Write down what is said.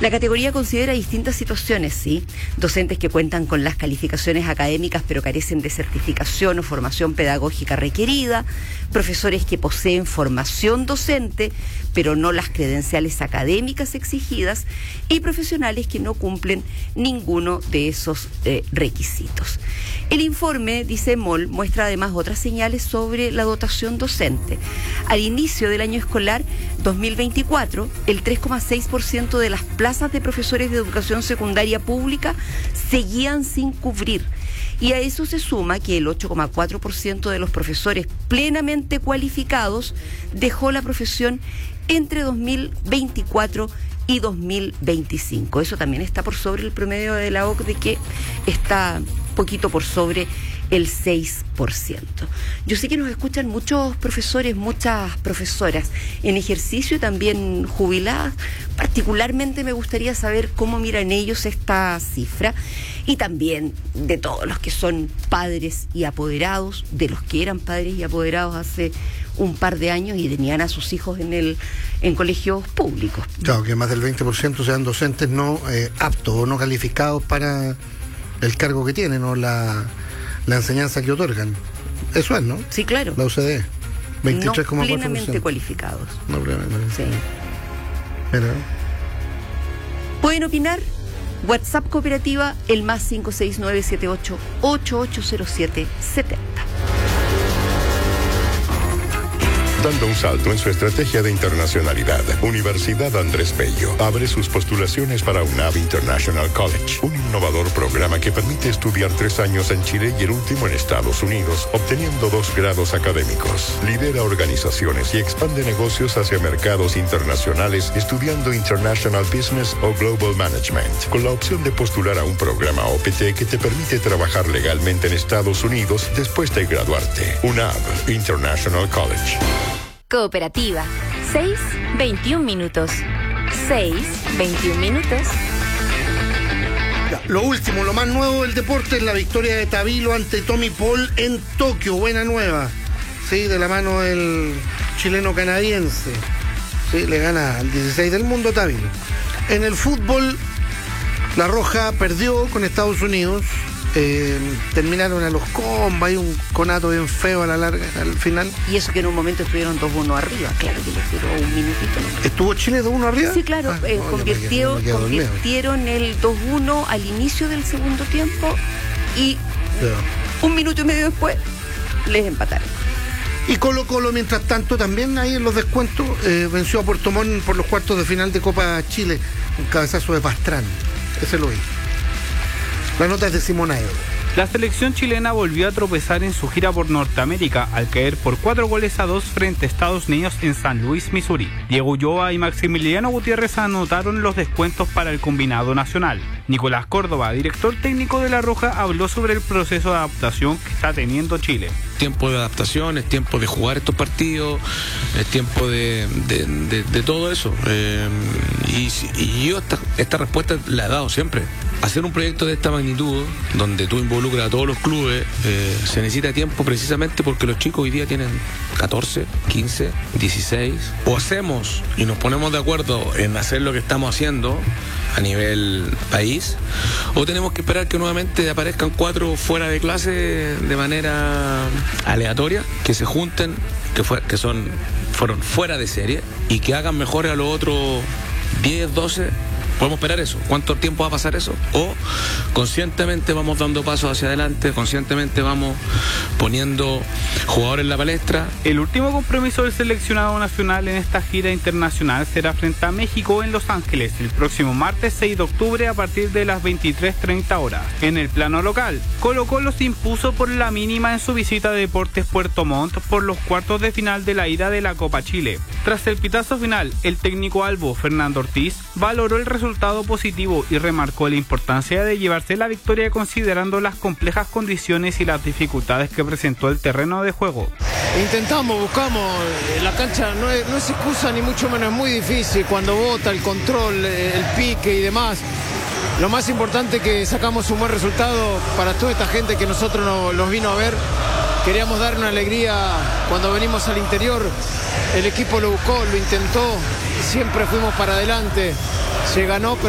La categoría considera distintas situaciones, ¿sí? Docentes que cuentan con las calificaciones académicas pero carecen de certificación o formación pedagógica requerida, profesores que poseen formación docente pero no las credenciales académicas exigidas y profesionales que no cumplen ninguno de esos requisitos. El informe, dice MOL, muestra además otras señales sobre la dotación docente. Al inicio del año escolar 2024, el 3,6% de las plazas de profesores de educación secundaria pública seguían sin cubrir. Y a eso se suma que el 8,4% de los profesores plenamente cualificados dejó la profesión entre 2024 y 2025. Eso también está por sobre el promedio de la OCDE, que está poquito por sobre el 6%. Yo sé que nos escuchan muchos profesores, muchas profesoras en ejercicio y también jubiladas. Particularmente me gustaría saber cómo miran ellos esta cifra y también de todos los que son padres y apoderados, de los que eran padres y apoderados hace un par de años y tenían a sus hijos en colegios públicos. Claro, que más del 20% sean docentes no aptos o no calificados para el cargo que tienen o la enseñanza que otorgan. Eso es, ¿no? Sí, claro. La OCDE. 23,4%. No plenamente cualificados. No plenamente. Sí. Pero... ¿Pueden opinar? WhatsApp Cooperativa, el más 56978880770. Dando un salto en su estrategia de internacionalidad, Universidad Andrés Bello abre sus postulaciones para UNAV International College, un innovador programa que permite estudiar 3 años en Chile y el último en Estados Unidos, obteniendo 2 grados académicos. Lidera organizaciones y expande negocios hacia mercados internacionales estudiando International Business o Global Management, con la opción de postular a un programa OPT que te permite trabajar legalmente en Estados Unidos después de graduarte. UNAV International College. Cooperativa, 6:21 minutos. 6:21 minutos. Lo último, lo más nuevo del deporte es la victoria de Tabilo ante Tommy Paul en Tokio. Buena nueva, sí, de la mano del chileno canadiense. Sí, le gana al 16 del mundo Tabilo. En el fútbol, La Roja perdió con Estados Unidos. Terminaron a los combos, hay un conato bien feo a la larga al final. Y eso que en un momento estuvieron 2-1 arriba, claro que les duró un minutito, ¿no? ¿Estuvo Chile 2-1 arriba? Sí, claro, convirtieron el 2-1 al inicio del segundo tiempo y un minuto y medio después les empataron. Y Colo-Colo, mientras tanto, también ahí en los descuentos, venció a Puerto Montt por los cuartos de final de Copa Chile, un cabezazo de Pastrán. Ese lo vi. La nota es de Simonaedo. La selección chilena volvió a tropezar en su gira por Norteamérica al caer por 4-2 frente a Estados Unidos en San Luis, Missouri. Diego Ulloa y Maximiliano Gutiérrez anotaron los descuentos para el combinado nacional. Nicolás Córdoba, director técnico de La Roja, habló sobre el proceso de adaptación que está teniendo Chile. Tiempo de adaptación, es tiempo de jugar estos partidos, es tiempo de todo eso. Y yo esta respuesta la he dado siempre. Hacer un proyecto de esta magnitud, donde tú involucras a todos los clubes, se necesita tiempo precisamente porque los chicos hoy día tienen 14, 15, 16. O hacemos y nos ponemos de acuerdo en hacer lo que estamos haciendo a nivel país, o tenemos que esperar que nuevamente aparezcan 4 fuera de clase de manera aleatoria, que se junten, que fueron fuera de serie y que hagan mejores a los otros 10, 12. ¿Podemos esperar eso? ¿Cuánto tiempo va a pasar eso? ¿O conscientemente vamos dando pasos hacia adelante, conscientemente vamos poniendo jugadores en la palestra? El último compromiso del seleccionado nacional en esta gira internacional será frente a México en Los Ángeles el próximo martes 6 de octubre a partir de las 23:30 horas. En el plano local, Colo-Colo se impuso por la mínima en su visita a Deportes Puerto Montt por los cuartos de final de la ida de la Copa Chile. Tras el pitazo final, el técnico albo Fernando Ortiz valoró el resultado positivo y remarcó la importancia de llevarse la victoria considerando las complejas condiciones y las dificultades que presentó el terreno de juego. Buscamos, la cancha no es excusa ni mucho menos, es muy difícil cuando bota el control, el pique y demás. Lo más importante es que sacamos un buen resultado para toda esta gente que nosotros los vino a ver. Queríamos dar una alegría cuando venimos al interior. El equipo lo buscó, lo intentó, siempre fuimos para adelante. Se ganó, pero